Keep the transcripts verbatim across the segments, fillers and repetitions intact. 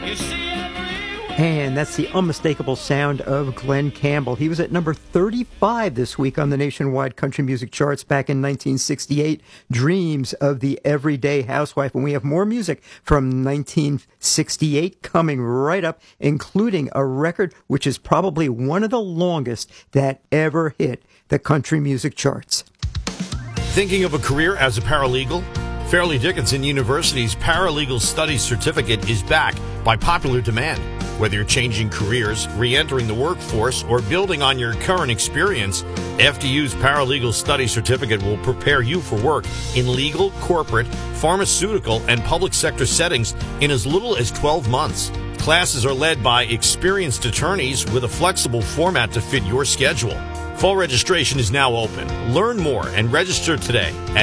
And that's the unmistakable sound of Glenn Campbell. He was at number thirty-five this week on the nationwide country music charts back in nineteen sixty-eight. Dreams of the Everyday Housewife. And we have more music from nineteen sixty-eight coming right up, including a record which is probably one of the longest that ever hit the country music charts. Thinking of a career as a paralegal? Fairleigh Dickinson University's Paralegal Studies Certificate is back by popular demand. Whether you're changing careers, re-entering the workforce, or building on your current experience, F D U's Paralegal Studies Certificate will prepare you for work in legal, corporate, pharmaceutical, and public sector settings in as little as twelve months. Classes are led by experienced attorneys with a flexible format to fit your schedule. Full registration is now open. Learn more and register today at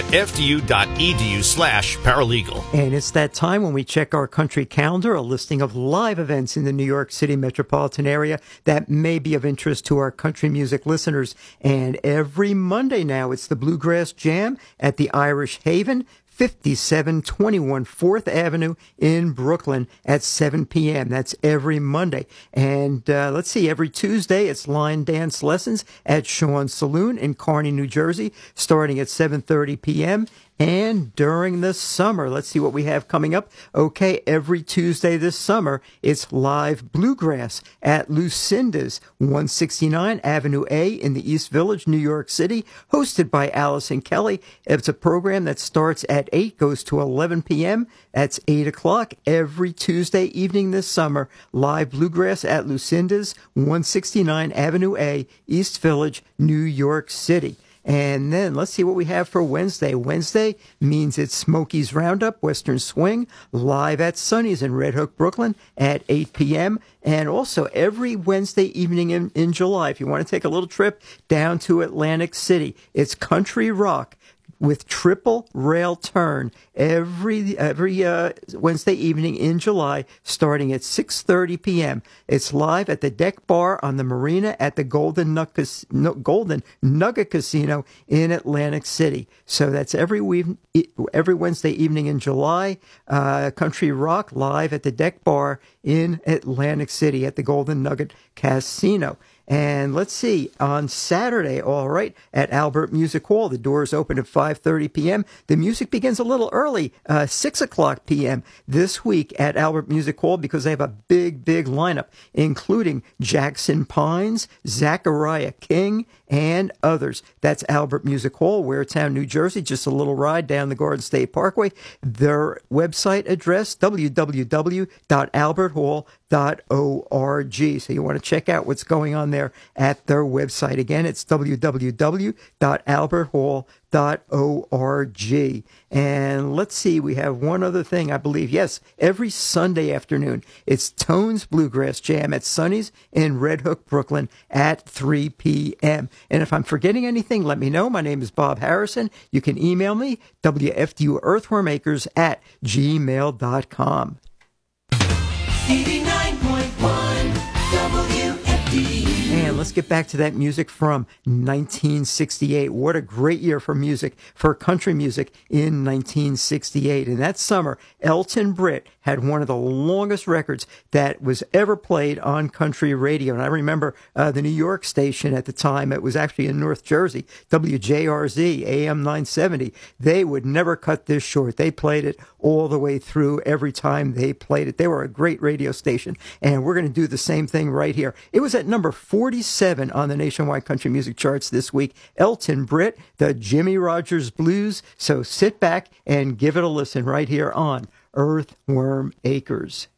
fdu.edu slash paralegal. And it's that time when we check our country calendar, a listing of live events in the New York City metropolitan area that may be of interest to our country music listeners. And every Monday now, it's the Bluegrass Jam at the Irish Haven, fifty-seven twenty-one fourth Avenue in Brooklyn at seven p.m. That's every Monday. And uh, let's see, every Tuesday it's line dance lessons at Sean's Saloon in Kearny, New Jersey, starting at seven thirty p.m. And during the summer, let's see what we have coming up. Okay, every Tuesday this summer, it's live bluegrass at Lucinda's, one sixty-nine Avenue A in the East Village, New York City, hosted by Allison Kelly. It's a program that starts at eight, goes to eleven p.m. That's eight o'clock every Tuesday evening this summer. Live bluegrass at Lucinda's, one sixty-nine Avenue A, East Village, New York City. And then let's see what we have for Wednesday. Wednesday means it's Smokey's Roundup, Western Swing, live at Sonny's in Red Hook, Brooklyn at eight p.m. And also every Wednesday evening in, in July, if you want to take a little trip down to Atlantic City, it's Country Rock with Triple Rail Turn every every uh, Wednesday evening in July, starting at six thirty p.m. It's live at the Deck Bar on the Marina at the Golden, Nug- no, Golden Nugget Casino in Atlantic City. So that's every we- every Wednesday evening in July. Uh, Country Rock live at the Deck Bar in Atlantic City at the Golden Nugget Casino. And let's see, on Saturday, all right, at Albert Music Hall, the doors open at five thirty p.m. The music begins a little early, uh, six o'clock p.m. this week at Albert Music Hall because they have a big, big lineup, including Jackson Pines, Zachariah King, and others. That's Albert Music Hall, Waretown, New Jersey, just a little ride down the Garden State Parkway. Their website address, w w w dot albert hall dot org. So you want to check out what's going on there at their website. Again, it's w w w dot albert hall dot org. And let's see, we have one other thing, I believe. Yes, every Sunday afternoon, it's Tone's Bluegrass Jam at Sonny's in Red Hook, Brooklyn at three p.m. And if I'm forgetting anything, let me know. My name is Bob Harrison. You can email me, w f d u earthworm acres at gmail dot com. eighty-nine point one W F D U. And let's get back to that music from nineteen sixty-eight. What a great year for music, for country music in nineteen sixty-eight. And that summer, Elton Britt had one of the longest records that was ever played on country radio. And I remember uh, the New York station at the time, it was actually in North Jersey, W J R Z, A M nine seventy. They would never cut this short. They played it all the way through every time they played it. They were a great radio station. And we're going to do the same thing right here. It was at number forty-seven on the nationwide country music charts this week. Elton Britt, the Jimmy Rogers Blues. So sit back and give it a listen right here on Earthworm Acres.